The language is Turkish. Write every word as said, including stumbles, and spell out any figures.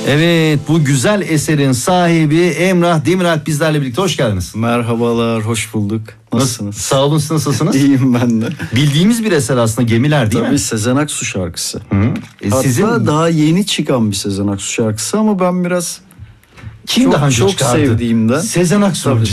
Evet, bu güzel eserin sahibi Emrah Demiralp bizlerle birlikte. Hoş geldiniz. Merhabalar, hoş bulduk. Nasılsınız? Nasıl? Sağ olun, siz nasılsınız? İyiyim ben de. Bildiğimiz bir eser aslında, Gemiler değil Tabii, mi? Sezen Aksu şarkısı. Hı. E, Hatta sizin daha yeni çıkan bir Sezen Aksu şarkısı ama ben biraz kim çok, daha önce çok çıkardı? sevdiğimden. Sezen Aksu. Tabii,